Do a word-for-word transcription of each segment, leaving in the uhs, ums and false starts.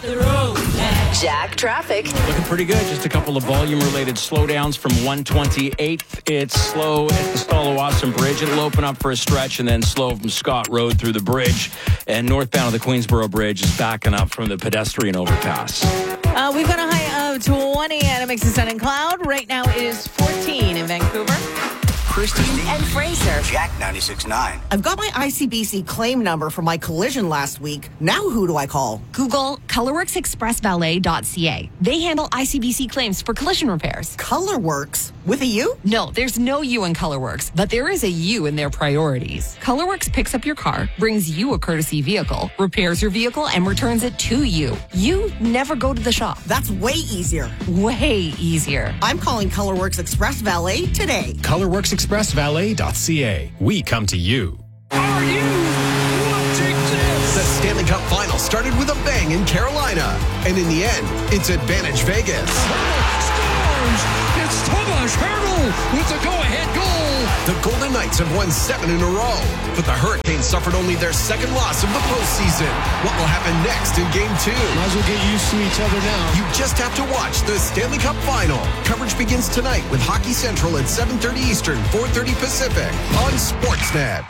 hit the road, Jack. Jack traffic. Looking pretty good. Just a couple of volume-related slowdowns from one twenty-eighth. It's slow at the Stallawasam Bridge. It'll open up for a stretch and then slow from Scott Road through the bridge. And northbound of the Queensboro Bridge is backing up from the pedestrian overpass. Uh, we've got a high of twenty and a mix of sun and cloud. Right now it is fourteen in Vancouver. Christy and Fraser. Jack ninety-six point nine. I've got my I C B C claim number for my collision last week. Now who do I call? Google colorworks express valet dot c a. They handle I C B C claims for collision repairs. Colorworks? With a U? No, there's no U in Colorworks, but there is a U in their priorities. Colorworks picks up your car, brings you a courtesy vehicle, repairs your vehicle, and returns it to you. You never go to the shop. That's way easier. Way easier. I'm calling Colorworks Express Valet today. colorworks express valet dot c a. We come to you. Are you watching this? The Stanley Cup Final started with a bang in Carolina. And in the end, it's Advantage Vegas. Stars! It's Tomas Hertl with the go-ahead goal. The Golden Knights have won seven in a row, but the Hurricanes suffered only their second loss of the postseason. What will happen next in Game two? Might as well get used to each other now. You just have to watch the Stanley Cup Final. Coverage begins tonight with Hockey Central at seven thirty Eastern, four thirty Pacific on Sportsnet.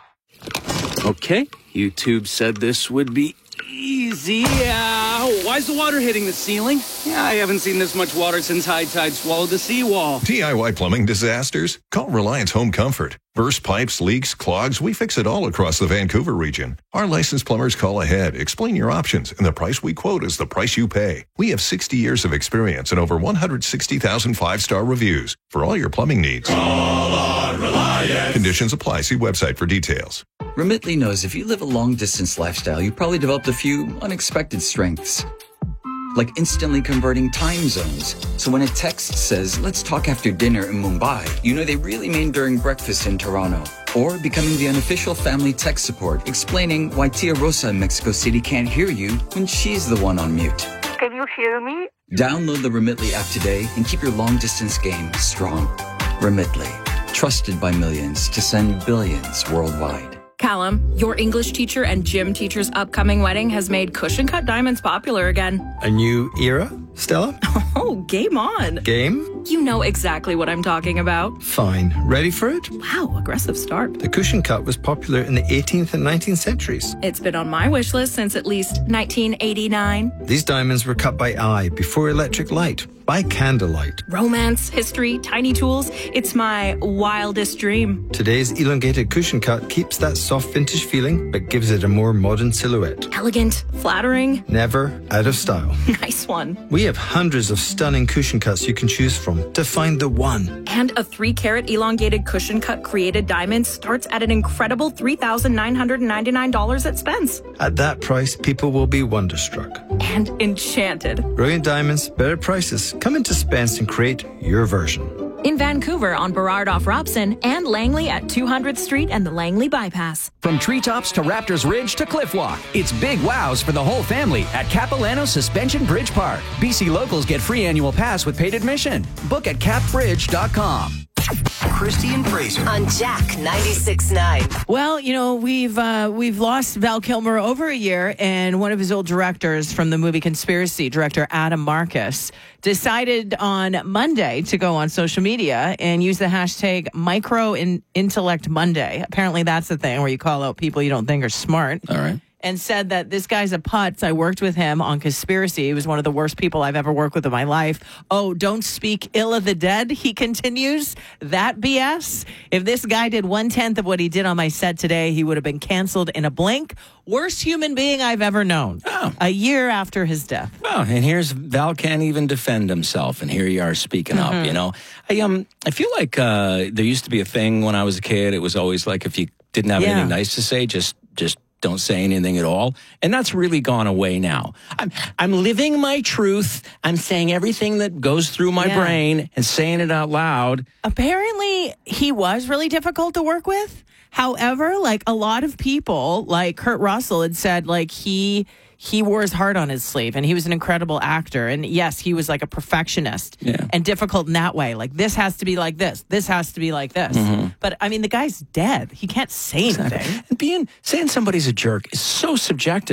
Okay, YouTube said this would be easy. Uh, why's the water hitting the ceiling? Yeah, I haven't seen this much water since high tide swallowed the seawall. D I Y plumbing disasters? Call Reliance Home Comfort. Burst pipes, leaks, clogs, we fix it all across the Vancouver region. Our licensed plumbers call ahead, explain your options, and the price we quote is the price you pay. We have sixty years of experience and over one hundred sixty thousand five-star reviews for all your plumbing needs. Call on Reliance. Conditions apply. See website for details. Remitly knows if you live a long-distance lifestyle, you probably developed a few unexpected strengths, like instantly converting time zones. So when a text says, let's talk after dinner in Mumbai, you know they really mean during breakfast in Toronto. Or becoming the unofficial family tech support, explaining why Tia Rosa in Mexico City can't hear you when she's the one on mute. Can you hear me? Download the Remitly app today and keep your long-distance game strong. Remitly, trusted by millions to send billions worldwide. Callum, your English teacher and gym teacher's upcoming wedding has made cushion cut diamonds popular again. A new era, Stella? Oh, game on. Game? You know exactly what I'm talking about. Fine. Ready for it? Wow, aggressive start. The cushion cut was popular in the eighteenth and nineteenth centuries. It's been on my wish list since at least nineteen eighty-nine. These diamonds were cut by eye before electric light. By candlelight. Romance, history, tiny tools. It's my wildest dream. Today's elongated cushion cut keeps that soft vintage feeling, but gives it a more modern silhouette. Elegant, flattering. Never out of style. Nice one. We have hundreds of stunning cushion cuts you can choose from to find the one. And a three carat elongated cushion cut created diamond starts at an incredible three thousand nine hundred ninety-nine dollars at Spence. At that price, people will be wonderstruck. And enchanted. Brilliant diamonds, better prices. Come into Spence and create your version. In Vancouver on Burrard off Robson and Langley at two hundredth Street and the Langley Bypass. From treetops to Raptors Ridge to Cliffwalk, it's big wows for the whole family at Capilano Suspension Bridge Park. B C locals get free annual pass with paid admission. Book at cap bridge dot com. Christy and Fraser on Jack ninety-six point nine. Well, you know, we've uh, we've lost Val Kilmer over a year, and one of his old directors from the movie Conspiracy, director Adam Marcus, decided on Monday to go on social media and use the hashtag Micro Intellect Monday. Apparently that's the thing where you call out people you don't think are smart. All right. And said that this guy's a putz. I worked with him on Conspiracy. He was one of the worst people I've ever worked with in my life. Oh, don't speak ill of the dead, he continues. That B S. If this guy did one-tenth of what he did on my set today, he would have been canceled in a blink. Worst human being I've ever known. Oh. A year after his death. Well, and here's Val can't even defend himself, and here you are speaking Mm-hmm. up, you know. I um I feel like uh, there used to be a thing when I was a kid. It was always like if you didn't have Yeah. anything nice to say, just just don't say anything at all. And that's really gone away now. I'm, I'm living my truth. I'm saying everything that goes through my Yeah. brain and saying it out loud. Apparently, he was really difficult to work with. However, like a lot of people, like Kurt Russell had said, like he he wore his heart on his sleeve, and he was an incredible actor. And yes, he was like a perfectionist Yeah. and difficult in that way. Like this has to be like this. This has to be like this. Mm-hmm. But I mean, the guy's dead. He can't say anything. And being saying somebody's a jerk is so subjective.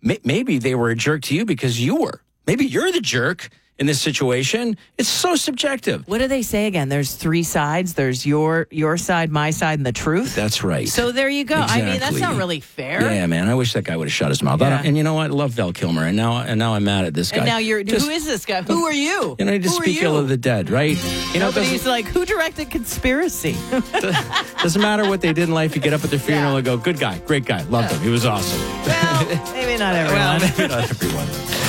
may- maybe they were a jerk to you because you were. Maybe you're the jerk in this situation. It's so subjective. What do they say again? There's three sides. There's your your side, my side, and the truth. That's right. So there you go. Exactly. I mean, that's not really fair. Yeah, man. I wish that guy would have shut his mouth. Yeah. And you know what? I love Val Kilmer, and now and now I'm mad at this guy. And now you're. Just, who is this guy? Who are you? You know, you just who speak ill of the dead, right? You know, Nobody's like, who directed Conspiracy? doesn't matter what they did in life. You get up at their funeral Yeah. and go, "Good guy, great guy, loved Yeah. him. He was awesome." Well, maybe not everyone. Well, maybe not everyone.